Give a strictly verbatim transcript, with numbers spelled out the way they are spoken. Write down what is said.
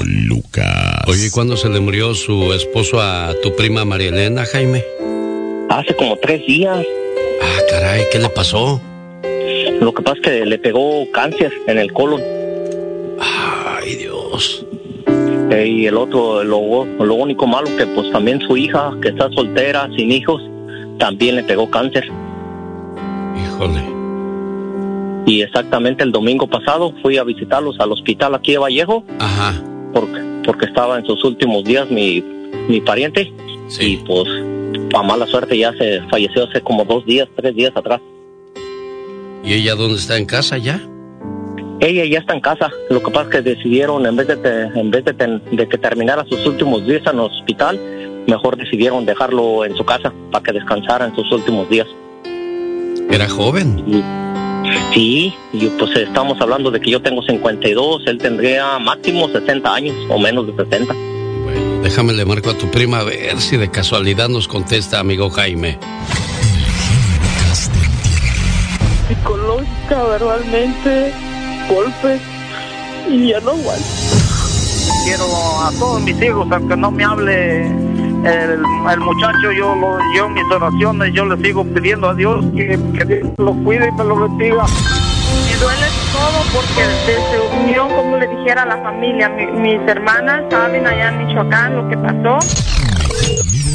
Lucas. Oye, ¿cuándo se le murió su esposo a tu prima María Elena, Jaime? Hace como tres días. Ah, caray, ¿qué le pasó? Lo que pasa es que le pegó cáncer en el colon. Ay, Dios. Eh, y el otro, lo, lo único malo que pues también su hija, que está soltera, sin hijos, también le pegó cáncer. Híjole. Y exactamente el domingo pasado fui a visitarlos al hospital aquí de Vallejo. Ajá. Porque, porque estaba en sus últimos días mi, mi pariente. Sí. Y pues, a mala suerte ya se falleció hace como dos días, tres días atrás. ¿Y ella dónde está? ¿En casa ya? Ella ya está en casa. Lo que pasa es que decidieron, en vez de, te, en vez de, te, de que terminara sus últimos días en el hospital, mejor decidieron dejarlo en su casa para que descansara en sus últimos días. ¿Era joven? Y, sí, y pues estamos hablando de que yo tengo cincuenta y dos, él tendría máximo sesenta años o menos de sesenta. Bueno, déjame le marco a tu prima a ver si de casualidad nos contesta, amigo Jaime. Psicológica, verbalmente, golpes, y ya no aguanto. Quiero a todos mis hijos, aunque no me hable el, el muchacho, yo, lo, yo mis oraciones, yo le sigo pidiendo a Dios que, que Dios lo cuide y me lo bendiga. Me duele todo porque desde unión, como le dijera a la familia, mi, mis hermanas saben allá en Michoacán lo que pasó.